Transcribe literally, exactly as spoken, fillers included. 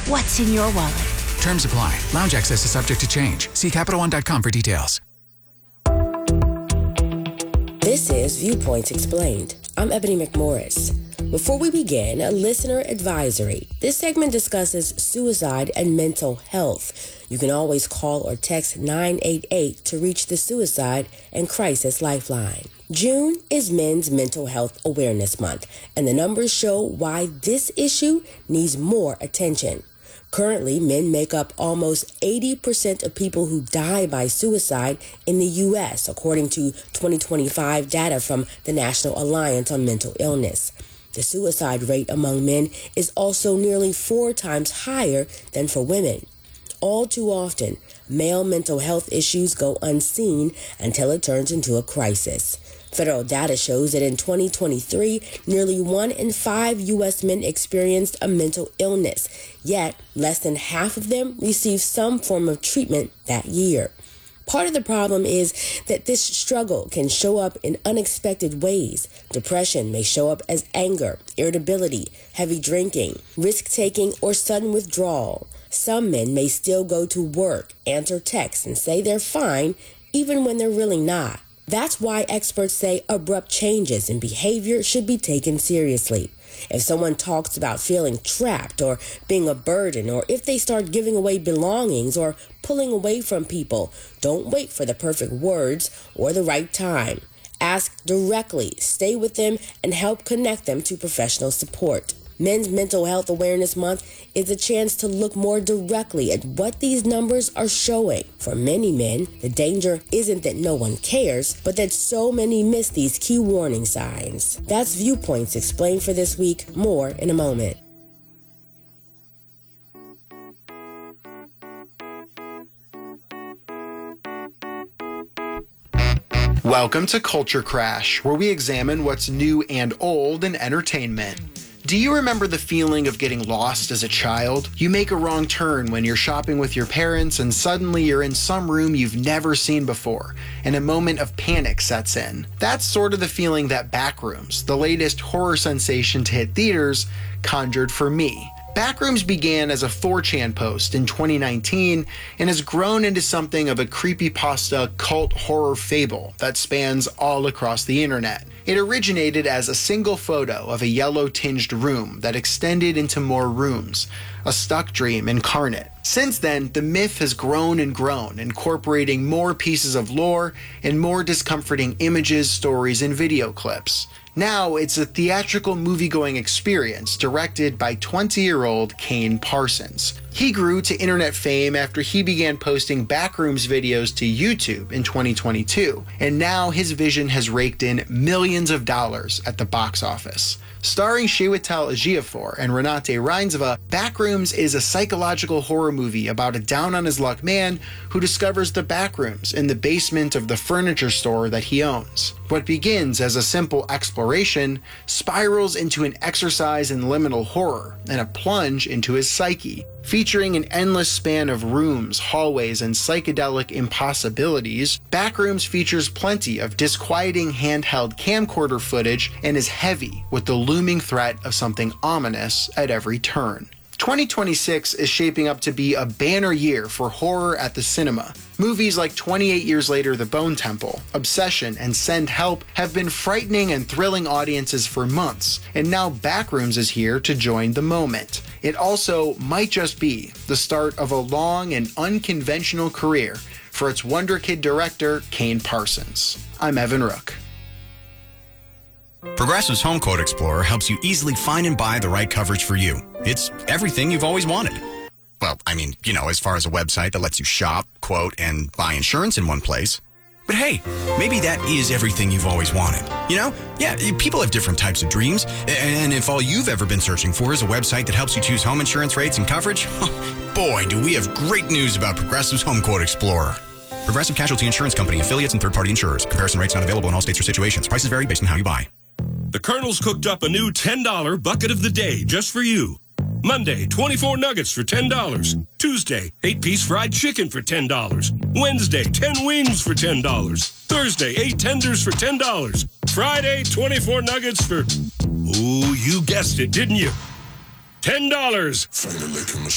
what's in your wallet. Terms apply. Lounge access is subject to change. See Capital One dot com for details. This is Viewpoints Explained. I'm Ebony McMorris. Before we begin, a listener advisory. This segment discusses suicide and mental health. You can always call or text nine eight eight to reach the Suicide and Crisis Lifeline. June is Men's Mental Health Awareness Month, and the numbers show why this issue needs more attention. Currently, men make up almost eighty percent of people who die by suicide in the U S, according to twenty twenty-five data from the National Alliance on Mental Illness. The suicide rate among men is also nearly four times higher than for women. All too often, male mental health issues go unseen until it turns into a crisis. Federal data shows that in twenty twenty-three, nearly one in five U S men experienced a mental illness, yet less than half of them received some form of treatment that year. Part of the problem is that this struggle can show up in unexpected ways. Depression may show up as anger, irritability, heavy drinking, risk-taking, or sudden withdrawal. Some men may still go to work, answer texts, and say they're fine, even when they're really not. That's why experts say abrupt changes in behavior should be taken seriously. If someone talks about feeling trapped or being a burden, or if they start giving away belongings or pulling away from people, don't wait for the perfect words or the right time. Ask directly, stay with them, and help connect them to professional support. Men's Mental Health Awareness Month is a chance to look more directly at what these numbers are showing. For many men, the danger isn't that no one cares, but that so many miss these key warning signs. That's Viewpoints Explained for this week. More in a moment. Welcome to Culture Crash, where we examine what's new and old in entertainment. Do you remember the feeling of getting lost as a child? You make a wrong turn when you're shopping with your parents and suddenly you're in some room you've never seen before, and a moment of panic sets in. That's sort of the feeling that Backrooms, the latest horror sensation to hit theaters, conjured for me. Backrooms began as a four chan post in twenty nineteen and has grown into something of a creepypasta cult horror fable that spans all across the internet. It originated as a single photo of a yellow-tinged room that extended into more rooms, a stuck dream incarnate. Since then, the myth has grown and grown, incorporating more pieces of lore and more discomforting images, stories, and video clips. Now, it's a theatrical movie-going experience directed by twenty-year-old Kane Parsons. He grew to internet fame after he began posting Backrooms videos to YouTube in twenty twenty-two, and now his vision has raked in millions of dollars at the box office. Starring Chiwetel Ejiofor and Renate Reinsve, Backrooms is a psychological horror movie about a down-on-his-luck man who discovers the backrooms in the basement of the furniture store that he owns. What begins as a simple exploration spirals into an exercise in liminal horror and a plunge into his psyche. Featuring an endless span of rooms, hallways, and psychedelic impossibilities, Backrooms features plenty of disquieting handheld camcorder footage and is heavy with the looming threat of something ominous at every turn. twenty twenty-six is shaping up to be a banner year for horror at the cinema. Movies like twenty-eight Years Later, The Bone Temple, Obsession, and Send Help have been frightening and thrilling audiences for months, and now Backrooms is here to join the moment. It also might just be the start of a long and unconventional career for its Wonder Kid director, Kane Parsons. I'm Evan Rook. Progressive's Home Quote Explorer helps you easily find and buy the right coverage for you. It's everything you've always wanted. Well, I mean, you know, as far as a website that lets you shop, quote, and buy insurance in one place. But hey, maybe that is everything you've always wanted. You know? Yeah, people have different types of dreams. And if all you've ever been searching for is a website that helps you choose home insurance rates and coverage, boy, do we have great news about Progressive's Home Quote Explorer. Progressive Casualty Insurance Company, affiliates, and third-party insurers. Comparison rates not available in all states or situations. Prices vary based on how you buy. The Colonel's cooked up a new ten dollar bucket of the day just for you. Monday, twenty-four nuggets for ten dollars. Tuesday, eight piece fried chicken for ten dollars. Wednesday, ten wings for ten dollars. Thursday, eight tenders for ten dollars. Friday, twenty-four nuggets for, ooh, you guessed it, didn't you? ten dollars.